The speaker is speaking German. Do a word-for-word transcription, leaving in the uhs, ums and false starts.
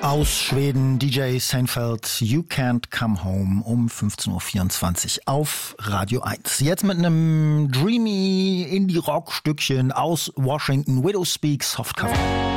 Aus Schweden, D J Seinfeld, You Can't Come Home um fünfzehn Uhr vierundzwanzig auf Radio eins. Jetzt mit einem dreamy Indie-Rock-Stückchen aus Washington, Widow Speak Softcover.